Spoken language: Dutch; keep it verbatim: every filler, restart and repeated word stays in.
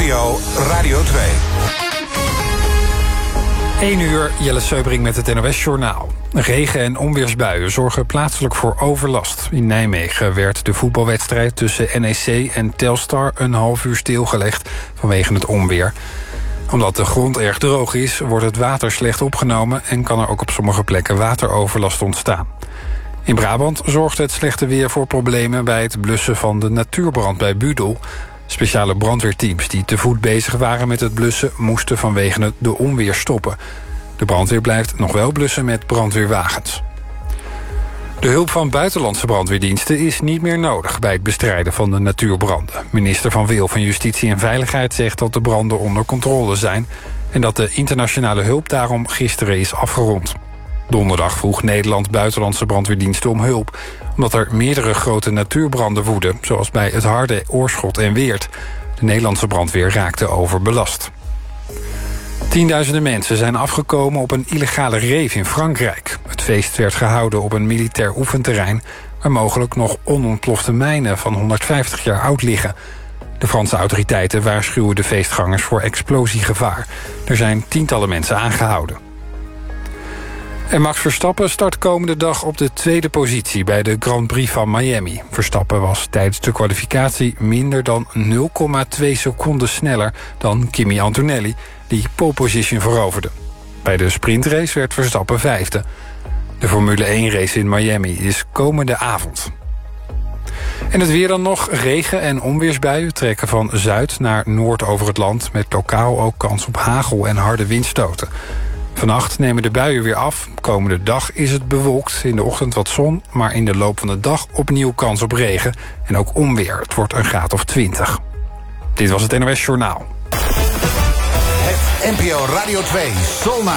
P O Radio twee. één uur, Jelle Seubring met het N O S-journaal. Regen- en onweersbuien zorgen plaatselijk voor overlast. In Nijmegen werd de voetbalwedstrijd tussen N E C en Telstar een half uur stilgelegd vanwege het onweer. Omdat de grond erg droog is, wordt het water slecht opgenomen en kan er ook op sommige plekken wateroverlast ontstaan. In Brabant zorgde het slechte weer voor problemen bij het blussen van de natuurbrand bij Budel. Speciale brandweerteams die te voet bezig waren met het blussen moesten vanwege de onweer stoppen. De brandweer blijft nog wel blussen met brandweerwagens. De hulp van buitenlandse brandweerdiensten is niet meer nodig bij het bestrijden van de natuurbranden. Minister Van Wil van Justitie en Veiligheid zegt dat de branden onder controle zijn en dat de internationale hulp daarom gisteren is afgerond. Donderdag vroeg Nederland buitenlandse brandweerdiensten om hulp, omdat er meerdere grote natuurbranden woeden, zoals bij het Harde, Oorschot en Weert. De Nederlandse brandweer raakte overbelast. Tienduizenden mensen zijn afgekomen op een illegale rave in Frankrijk. Het feest werd gehouden op een militair oefenterrein waar mogelijk nog onontplofte mijnen van honderdvijftig jaar oud liggen. De Franse autoriteiten waarschuwen de feestgangers voor explosiegevaar. Er zijn tientallen mensen aangehouden. En Max Verstappen start komende dag op de tweede positie bij de Grand Prix van Miami. Verstappen was tijdens de kwalificatie minder dan nul komma twee seconden sneller dan Kimi Antonelli, die pole position veroverde. Bij de sprintrace werd Verstappen vijfde. De Formule één race in Miami is komende avond. En het weer dan nog. Regen- en onweersbuien trekken van zuid naar noord over het land, met lokaal ook kans op hagel en harde windstoten. Vannacht nemen de buien weer af. Komende dag is het bewolkt, in de ochtend wat zon, maar in de loop van de dag opnieuw kans op regen en ook onweer. Het wordt een graad of twintig. Dit was het N O S Journaal. Het N P O Radio twee Soulnight.